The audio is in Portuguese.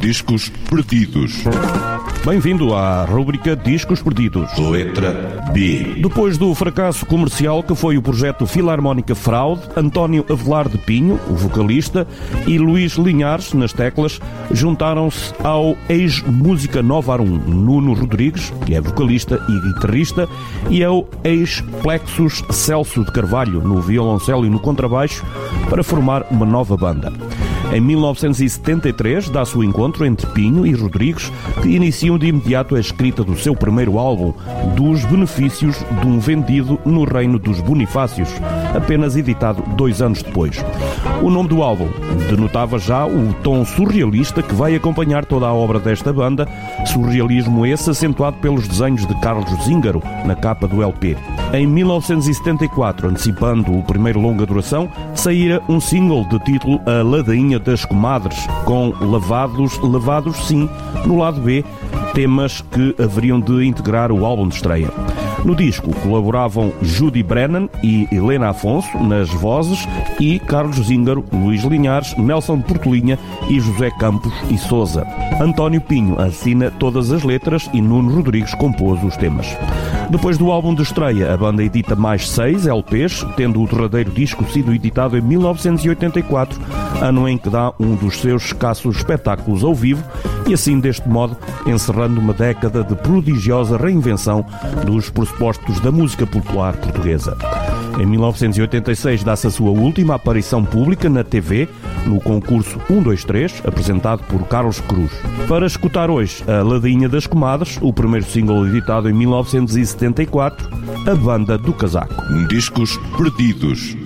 Discos perdidos. Bem-vindo à rúbrica Discos Perdidos. Letra B. Depois do fracasso comercial que foi o projeto Filarmónica Fraude, António Avelar de Pinho, o vocalista, e Luís Linhares, nas teclas, juntaram-se ao ex-Música Nova Arum, Nuno Rodrigues, que é vocalista e guitarrista, e ao ex-Plexus Celso de Carvalho, no violoncelo e no contrabaixo, para formar uma nova banda. Em 1973, dá-se o encontro entre Pinho e Rodrigues, que iniciam de imediato a escrita do seu primeiro álbum, Dos Benefícios de um Vendido no Reino dos Bonifácios, apenas editado 2 anos depois. O nome do álbum denotava já o tom surrealista que vai acompanhar toda a obra desta banda, surrealismo esse acentuado pelos desenhos de Carlos Zíngaro na capa do LP. Em 1974, antecipando o primeiro longa duração, saíra um single de título A Ladainha das Comadres, com levados sim, no lado B, temas que haveriam de integrar o álbum de estreia. No disco colaboravam Judy Brennan e Helena Afonso nas vozes e Carlos Zíngaro, Luís Linhares, Nelson Portelinha e José Campos e Sousa. António Pinho assina todas as letras e Nuno Rodrigues compôs os temas. Depois do álbum de estreia, a banda edita mais 6 LPs, tendo o derradeiro disco sido editado em 1984, ano em que dá um dos seus escassos espetáculos ao vivo, e assim, deste modo, encerrando uma década de prodigiosa reinvenção dos pressupostos da música popular portuguesa. Em 1986 dá-se a sua última aparição pública na TV, no concurso 1-2-3, apresentado por Carlos Cruz. Para escutar hoje A Ladainha das Comadres, o primeiro single editado em 1974, A Banda do Casaco. Discos perdidos.